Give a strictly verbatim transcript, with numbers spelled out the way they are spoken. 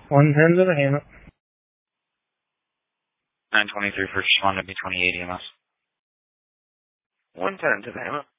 one ten to the Hamlet. nine twenty-three first responder, B twenty-eight E M S. one ten to the Hamlet.